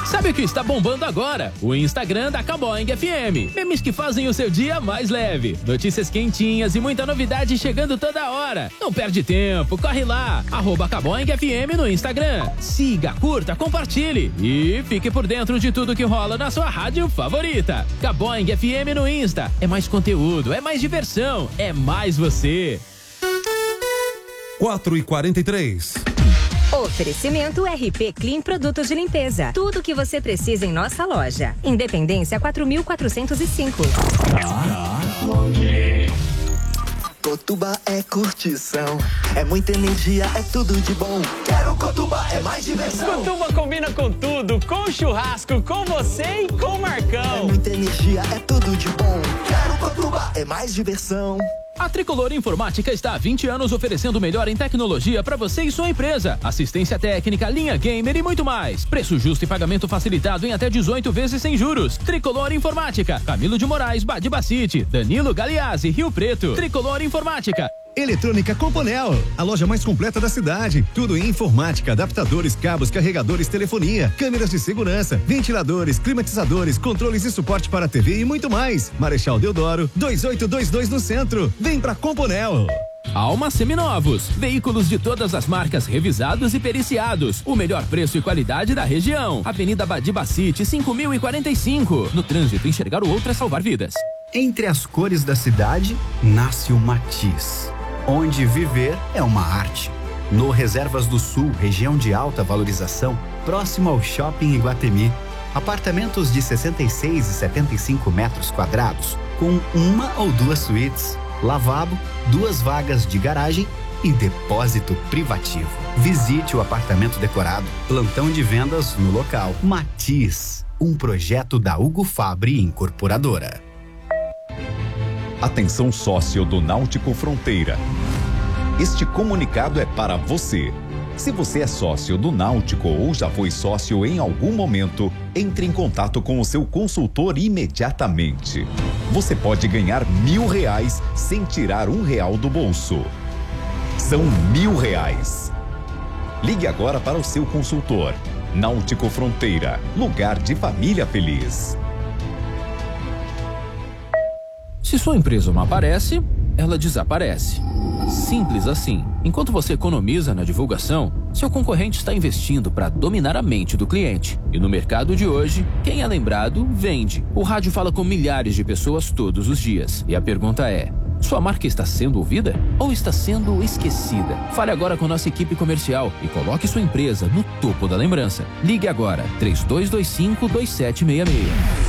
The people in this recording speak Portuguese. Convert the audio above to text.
Sabe o que está bombando agora? O Instagram da Caboing FM. Memes que fazem o seu dia mais leve. Notícias quentinhas e muita novidade chegando toda hora. Não perde tempo, corre lá. @Caboing FM no Instagram. Siga, curta, compartilhe e fique por dentro de tudo que rola na sua rádio favorita. Caboing FM no Insta. É mais conteúdo, é mais diversão, é mais você. 4h43. Oferecimento RP Clean Produtos de Limpeza. Tudo o que você precisa em nossa loja. Independência 4405. Cotuba é curtição, é muita energia, é tudo de bom. Quero Cotuba, é mais diversão. Cotuba combina com tudo, com churrasco, com você e com o Marcão. É muita energia, é tudo de bom. Quero Cotuba, é mais diversão. A Tricolor Informática está há 20 anos oferecendo o melhor em tecnologia para você e sua empresa. Assistência técnica, linha gamer e muito mais. Preço justo e pagamento facilitado em até 18 vezes sem juros. Tricolor Informática. Camilo de Moraes, Badibacite. Danilo Galeazzi, Rio Preto. Tricolor Informática. Eletrônica Componel, a loja mais completa da cidade. Tudo em informática, adaptadores, cabos, carregadores, telefonia, câmeras de segurança, ventiladores, climatizadores, controles e suporte para TV e muito mais. Marechal Deodoro, 2822 no centro. Vem pra Componel. Alma Seminovos, veículos de todas as marcas revisados e periciados. O melhor preço e qualidade da região. Avenida Badibacite, 5045. No trânsito, enxergar o outro é salvar vidas. Entre as cores da cidade, nasce o Matiz, onde viver é uma arte. No Reservas do Sul, região de alta valorização, próximo ao Shopping Iguatemi. Apartamentos de 66 e 75 metros quadrados, com uma ou duas suítes, lavabo, 2 vagas de garagem e depósito privativo. Visite o apartamento decorado, plantão de vendas no local. Matiz, um projeto da Hugo Fabri Incorporadora. Atenção sócio do Náutico Fronteira. Este comunicado é para você. Se você é sócio do Náutico ou já foi sócio em algum momento, entre em contato com o seu consultor imediatamente. Você pode ganhar R$1.000 sem tirar R$1 do bolso. São R$1.000. Ligue agora para o seu consultor. Náutico Fronteira, lugar de família feliz. Se sua empresa não aparece, ela desaparece. Simples assim. Enquanto você economiza na divulgação, seu concorrente está investindo para dominar a mente do cliente. E no mercado de hoje, quem é lembrado, vende. O rádio fala com milhares de pessoas todos os dias. E a pergunta é: sua marca está sendo ouvida ou está sendo esquecida? Fale agora com nossa equipe comercial e coloque sua empresa no topo da lembrança. Ligue agora, 3225-2766.